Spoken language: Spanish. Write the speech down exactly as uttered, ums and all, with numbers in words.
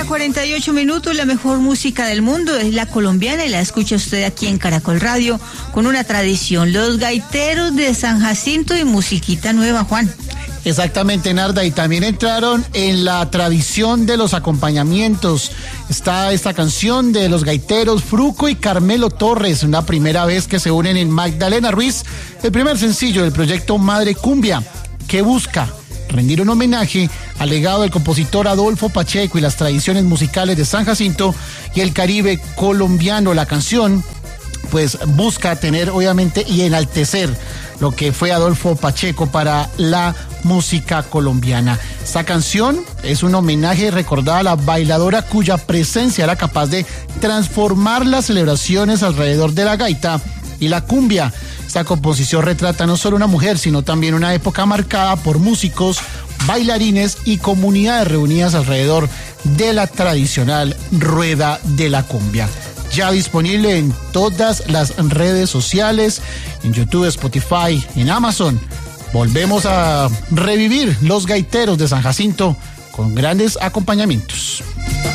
cuarenta y ocho minutos, la mejor música del mundo es la colombiana y la escucha usted aquí en Caracol Radio con una tradición, los gaiteros de San Jacinto y musiquita nueva, Juan. Exactamente, Narda, y también entraron en la tradición de los acompañamientos. Está esta canción de los gaiteros Fruco y Carmelo Torres, una primera vez que se unen en Magdalena Ruiz, el primer sencillo del proyecto Madre Cumbia, que busca rendir un homenaje al legado del compositor Adolfo Pacheco y las tradiciones musicales de San Jacinto y el Caribe colombiano. La canción pues busca tener obviamente y enaltecer lo que fue Adolfo Pacheco para la música colombiana. Esta canción es un homenaje y recordar a la bailadora cuya presencia era capaz de transformar las celebraciones alrededor de la gaita y la cumbia. Esta composición retrata no solo una mujer, sino también una época marcada por músicos, bailarines y comunidades reunidas alrededor de la tradicional rueda de la cumbia. Ya disponible en todas las redes sociales, en YouTube, Spotify, en Amazon. Volvemos a revivir los gaiteros de San Jacinto con grandes acompañamientos.